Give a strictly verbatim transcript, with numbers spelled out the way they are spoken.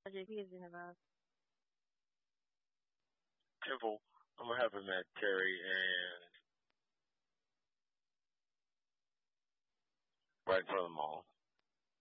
J P is in about. Temple. I'm gonna have him at Terry and right in front of the mall.